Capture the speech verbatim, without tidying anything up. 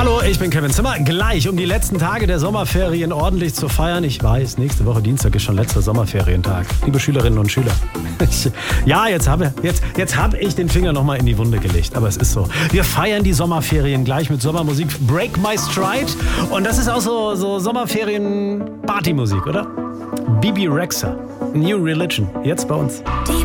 Hallo, ich bin Kevin Zimmer. Gleich, um die letzten Tage der Sommerferien ordentlich zu feiern. Ich weiß, nächste Woche Dienstag ist schon letzter Sommerferientag. Liebe Schülerinnen und Schüler. Ich, ja, jetzt habe jetzt, jetzt hab ich den Finger nochmal in die Wunde gelegt. Aber es ist so. Wir feiern die Sommerferien gleich mit Sommermusik. Break My Stride. Und das ist auch so, so Sommerferien-Partymusik, oder? Bibi Rexha. New Religion. Jetzt bei uns.